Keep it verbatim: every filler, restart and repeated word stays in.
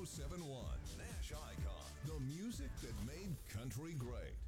seven one. Nash Icon. The music that made country great.